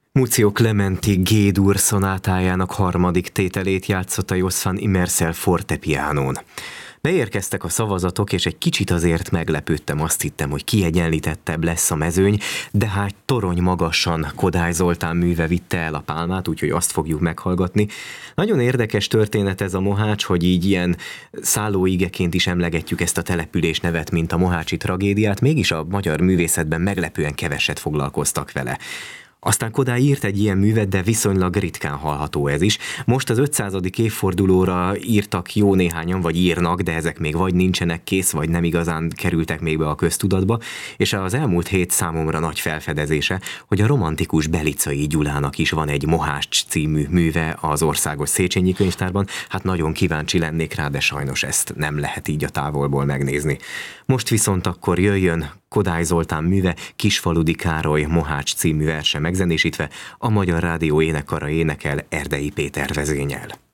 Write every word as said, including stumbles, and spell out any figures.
Muzio Clementi G-dur szonátájának harmadik tételét játszotta Joszfan Imersel fortepianón. Beérkeztek a szavazatok, és egy kicsit azért meglepődtem, azt hittem, hogy kiegyenlítettebb lesz a mezőny, de hát torony magasan Kodály Zoltán műve vitte el a pálmát, úgyhogy azt fogjuk meghallgatni. Nagyon érdekes történet ez a Mohács, hogy így ilyen szállóigeként is emlegetjük ezt a település nevet, mint a mohácsi tragédiát, mégis a magyar művészetben meglepően keveset foglalkoztak vele. Aztán Kodály írt egy ilyen művet, de viszonylag ritkán hallható ez is. Most az ötszázadik évfordulóra írtak jó néhányan, vagy írnak, de ezek még vagy nincsenek kész, vagy nem igazán kerültek még be a köztudatba, és az elmúlt hét számomra nagy felfedezése, hogy a romantikus Belicai Gyulának is van egy Mohács című műve az Országos Széchenyi Könyvtárban. Hát nagyon kíváncsi lennék rá, de sajnos ezt nem lehet így a távolból megnézni. Most viszont akkor jöjjön Kodály Zoltán műve, Kisfaludy Károly Mohács című verse megzenésítve, a Magyar Rádió énekkara énekel Erdei Péter vezényel.